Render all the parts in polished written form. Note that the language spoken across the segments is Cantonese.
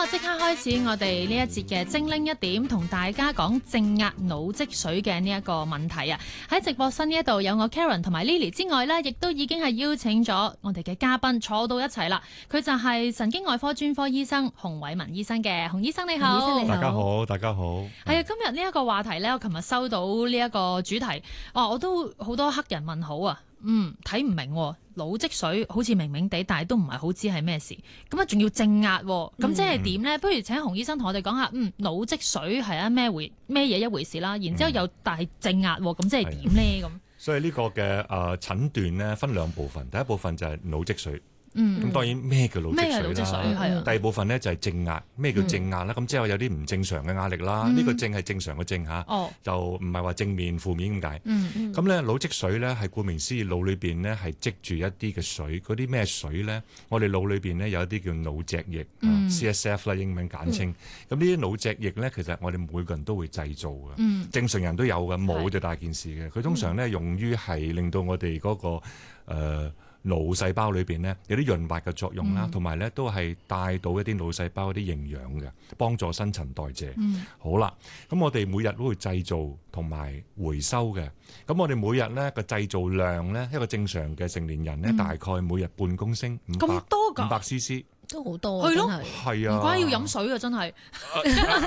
啊，即刻開始我哋呢一節嘅精靈一點，同大家講正壓腦積水嘅呢一個問題啊！喺直播室呢一度有我 Karen 同埋 Lily 之外呢，亦都已經係邀請咗我哋嘅嘉賓坐到一齊啦。佢就係神經外科專科醫生洪偉文醫生嘅。洪醫生你好， 大家好，大家好。 係啊，今日呢一個話題呢，我琴日收到呢一個主題，我都好多黑人問號啊。睇唔明腦積水好似明明地，但係都唔係好知係咩事。咁啊，仲要正壓，咁即係點呢？不如請洪醫生同我哋講下，腦積水係咩嘢一回事啦。然之後又大正壓，咁即係點呢？咁所以呢個嘅診斷呢，分兩部分，第一部分就係腦積水。咁當然咩叫腦積水啦？第二部分呢就係正壓。咩叫正壓啦？咁即係有啲唔正常嘅壓力啦。呢個正係正常嘅正嚇，就唔係話正面負面咁解。咁咧腦積水咧係顧名思義，腦裏邊咧係積住一啲嘅水。嗰啲咩水咧？我哋腦裏邊咧有一啲叫腦脊液，CSF 啦，英文簡稱。咁呢啲腦脊液咧，其實我哋每個人都會製造嘅。正常人都有嘅，冇就大件事嘅。佢通常咧用於係令到我哋嗰個腦細胞裏邊咧有啲潤滑嘅作用啦，同埋咧都係帶到一啲腦細胞一啲營養嘅，幫助新陳代謝。好啦，咁我哋每日都會製造同埋回收嘅。咁我哋每日咧個製造量咧，一個正常嘅成年人咧，大概每日半公升500 cc。 都好多，係咯， 係啊， 唔怪要飲水啊，真係。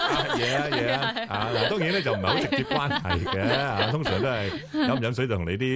嘢嗱，當然咧就唔係好直接關係嘅，通常都係飲唔飲水就同你啲